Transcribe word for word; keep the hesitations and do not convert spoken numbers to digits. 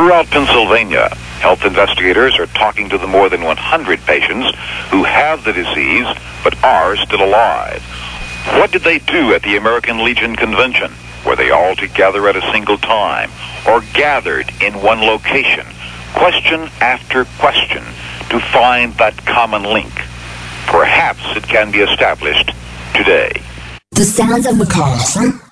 Throughout Pennsylvania, health investigators are talking to the more than one hundred patients who have the disease but are still alive. What did they do at the American Legion Convention? Were they all together at a single time or gathered in one location? Question after question to find that common link. Perhaps it can be established today. The sounds of McCarlson.